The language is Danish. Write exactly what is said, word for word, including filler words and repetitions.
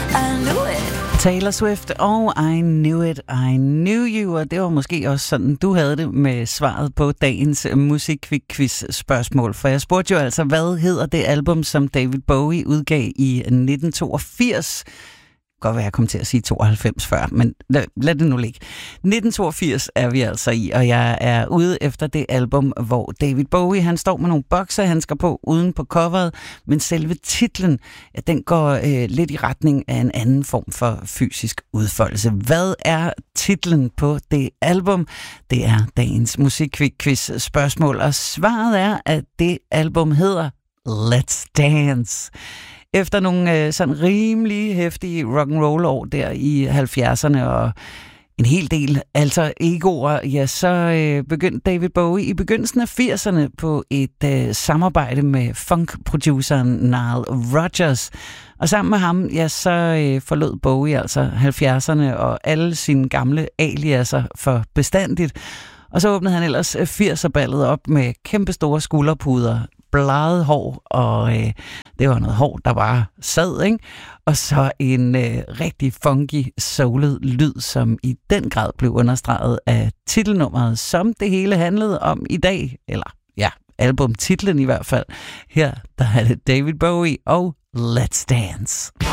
I knew it. Taylor Swift og I Knew It, I Knew You, og det var måske også sådan, du havde det med svaret på dagens musikquiz-spørgsmål. For jeg spurgte jo altså, hvad hedder det album, som David Bowie udgav i nitten toogfirs? Godt være, jeg kom til at sige tooghalvfems før, men lad, lad det nu ligge. nitten toogfirs er vi altså i, og jeg er ude efter det album, hvor David Bowie, han står med nogle bokserhandsker på uden på coveret, men selve titlen, ja, den går øh, lidt i retning af en anden form for fysisk udfoldelse. Hvad er titlen på det album? Det er dagens musikquiz spørgsmål, og svaret er, at det album hedder Let's Dance. Efter nogle øh, sådan rimelig heftige rock'n'roll år der i halvfjerdserne og en hel del alter egoer, ja, så øh, begyndte David Bowie i begyndelsen af firserne på et øh, samarbejde med funk-produceren Nile Rodgers. Og sammen med ham, ja, så øh, forlod Bowie altså halvfjerdserne og alle sine gamle aliaser for bestandigt. Og så åbnede han ellers firserballet op med kæmpe store skulderpuder, bladet hår, og øh, det var noget hår, der bare sad, ikke? Og så en øh, rigtig funky, soulet lyd, som i den grad blev understreget af titelnummeret, som det hele handlede om i dag, eller ja, albumtitlen i hvert fald. Her der er det David Bowie og Let's Dance.